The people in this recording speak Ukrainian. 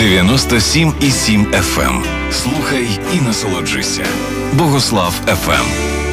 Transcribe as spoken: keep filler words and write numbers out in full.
дев'яносто сім і сім еф ем. Слухай і насолоджуйся. Богослав еф ем.